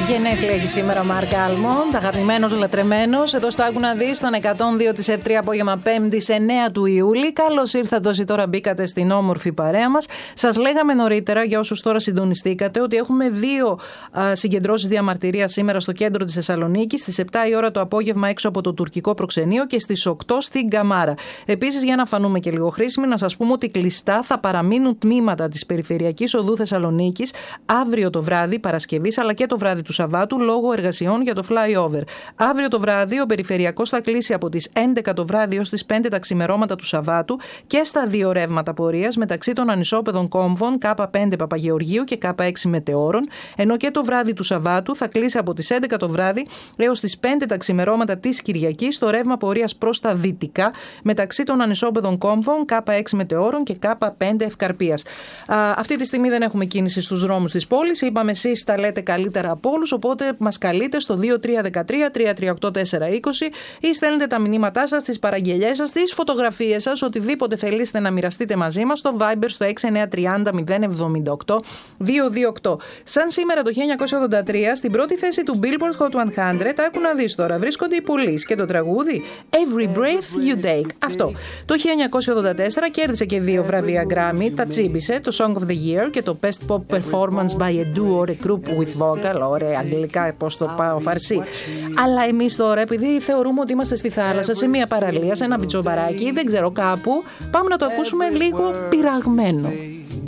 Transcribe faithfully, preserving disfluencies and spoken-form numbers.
Γενέθλια έχει σήμερα Μαρκ Άλμοντ, αγαπημένος, λατρεμένος. Εδώ στο Άκου να δεις, στον εκατόν δύο της Ερ τρία, απόγευμα Πέμπτης εννέα του Ιούλη. Καλώς ήρθατε όσοι τώρα μπήκατε στην όμορφη παρέα μας. Σας λέγαμε νωρίτερα, για όσους τώρα συντονιστήκατε, ότι έχουμε δύο α, συγκεντρώσεις διαμαρτυρίας σήμερα στο κέντρο της Θεσσαλονίκης, στις επτά η ώρα το απόγευμα έξω από το τουρκικό προξενείο και στις οκτώ στην Καμάρα. Επίσης, για να φανούμε και λίγο χρήσιμοι, να σας πούμε ότι κλειστά θα παραμείνουν τμήματα της Περιφερειακής Οδού Θεσσαλονίκης αύριο το βράδυ, Παρασκευής, αλλά και το βράδυ του Σαββάτου, λόγω εργασιών για το flyover. Αύριο το βράδυ ο περιφερειακός θα κλείσει από τις έντεκα το βράδυ έως τις πέντε τα ξημερώματα του Σαββάτου και στα δύο ρεύματα πορείας μεταξύ των ανισόπεδων κόμβων Κ πέντε Παπαγεωργίου και Κ έξι Μετεώρων, ενώ και το βράδυ του Σαββάτου θα κλείσει από τις έντεκα το βράδυ έως τις πέντε τα ξημερώματα της Κυριακής το ρεύμα πορείας προς τα δυτικά μεταξύ των ανισόπεδων κόμβων Κ έξι Μετεώρων και Κ πέντε Ευκαρπίας. Α, αυτή τη στιγμή δεν έχουμε κίνηση στους δρόμους της πόλης. Είπαμε, εσείς τα λέτε καλύτερα από όλους, οπότε μας καλείτε στο δύο τρία ένα τρία τρία τρία οκτώ τέσσερα είκοσι ή στέλνετε τα μηνύματά σας, τις παραγγελιές σας, τις φωτογραφίες σας, οτιδήποτε θελήσετε να μοιραστείτε μαζί μας στο Viber στο έξι εννιά τρία μηδέν μηδέν εβδομήντα οκτώ δύο δύο οκτώ. Σαν σήμερα το χίλια εννιακόσια ογδόντα τρία, στην πρώτη θέση του Billboard Hot εκατό, άκου να δεις τώρα, βρίσκονται οι Police και το τραγούδι Every Breath You Take. Αυτό. Το χίλια εννιακόσια ογδόντα τέσσερα κέρδισε και δύο βραβεία Grammy, τα τσίμπησε, το Song of the Year και το Best Pop Performance by a Duo or a Group with Vocal. Ωραία, αγγλικά, πώς το πάω, φαρσί. Αλλά εμείς τώρα, επειδή θεωρούμε ότι είμαστε στη θάλασσα, σε μια παραλία, σε ένα πιτσομπαράκι, δεν ξέρω κάπου, πάμε να το ακούσουμε λίγο πειραγμένο.